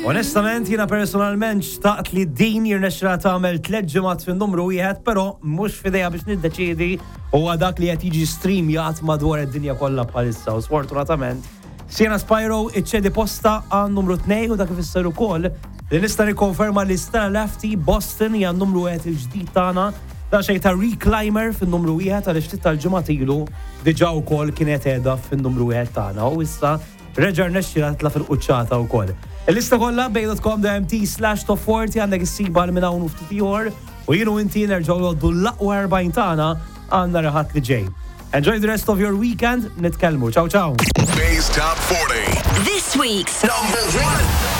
Onestament, jiena personalment xtaqt li din jirnexxra tagħmel 3 ġimgħat fin-numru wieħed, però mhux f'idejha biex niddeċiedi huwa dak li qed jiġi streamjat madwar id-dinja kollha bħalissa. U sfortunatament, Sienna Spyro iċċedi posta għan numru 2 u dak ifisser ukoll li nista' nikkonferma li Stella Lafty Boston hija numru 1 il-ġdid tagħna ta' xejn ta' Reclaimer fin-numru 1 għaliex ftit tal-ġimgħa ilu diġà wkoll kienet qiegħda fin-numru 1 tagħna u issa reġa' rnexxilha titla' fil-quċċata wkoll. Il-lista kollha bej.com/top40 għandek issiba minn hawn u ftit ieħor u jienu inti nerġgħu noddu l-aqwa 40 tagħna għandna raħat li ġej. Enjoy the rest of your weekend, nitkellmu. Ciao ciao. Bay's Top 40. This week's Number 1.